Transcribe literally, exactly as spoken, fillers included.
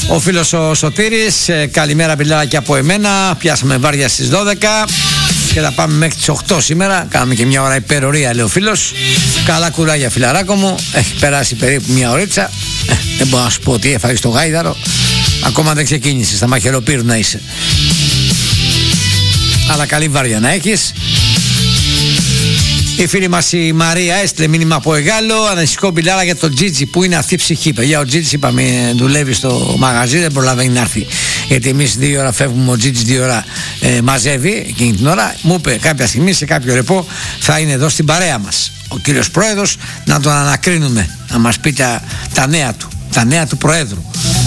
Ο φίλος ο Σωτήρης, ε, καλημέρα πιλάρα και από εμένα. Πιάσαμε βάρια στις δώδεκα και θα πάμε μέχρι τις οκτώ σήμερα. Κάναμε και μια ώρα υπερορία, λέει ο φίλος. Καλά κουράγια, φιλαράκο μου. Έχει περάσει περίπου μια ωρίτσα. ε, Δεν μπορώ να σου πω ότι έφαγες το γάιδαρο. Ακόμα δεν ξεκίνησες, στα μαχαιροπύρου να είσαι. Αλλά καλή βάρια να έχεις. Η φίλη μας η Μαρία έστειλε μήνυμα από Εγάλο. Ανησυχώ μπιλάρα για τον Τζίτζι. Πού είναι αυτή η ψυχή, παιδιά? Ο Τζίτζι, είπαμε, δουλεύει στο μαγαζί, δεν προλαβαίνει να έρθει. Γιατί εμείς δύο ώρα φεύγουμε, ο Τζίτζι δύο ώρα ε, μαζεύει εκείνη την ώρα. Μου είπε κάποια στιγμή σε κάποιο ρεπό θα είναι εδώ στην παρέα μας ο κύριος Πρόεδρος, να τον ανακρίνουμε, να μας πει τα, τα νέα του, τα νέα του Προέδρου.